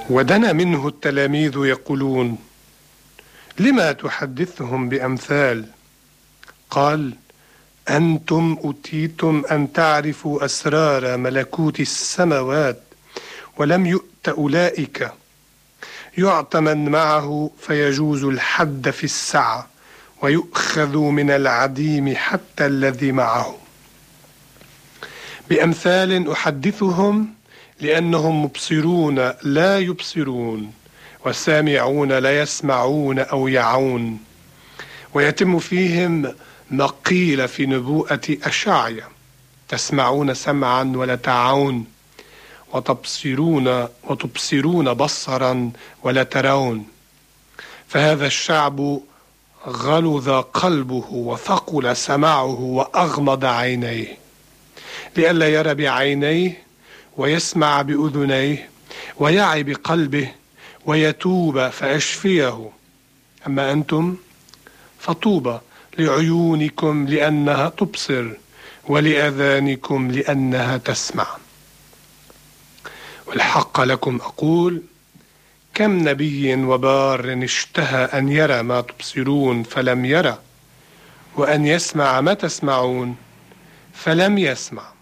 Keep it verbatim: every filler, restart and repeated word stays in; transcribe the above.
ودنا منه التلاميذ يقولون: لما تحدثهم بأمثال؟ قال: أنتم أوتيتم أن تعرفوا أسرار ملكوت السماوات، ولم يؤت أولئك. يعطى من معه فيجوز الحد في السعة، ويؤخذ من العديم حتى الذي معه. بأمثال أحدثهم لأنهم مبصرون لا يبصرون، والسامعون لا يسمعون أو يعون. ويتم فيهم ما قيل في نبوءة أشعيا: تسمعون سمعا ولا تعون، وتبصرون وتبصرون بصرا ولا ترون. فهذا الشعب غلظ قلبه وثقل سمعه وأغمض عينيه، لئلا يرى بعينيه ويسمع بأذنيه ويعي بقلبه ويتوب فأشفيه. أما أنتم فطوبى لعيونكم لأنها تبصر، ولآذانكم لأنها تسمع. والحق لكم أقول: كم نبي وبار اشتهى أن يرى ما تبصرون فلم يرى، وأن يسمع ما تسمعون فلم يسمع.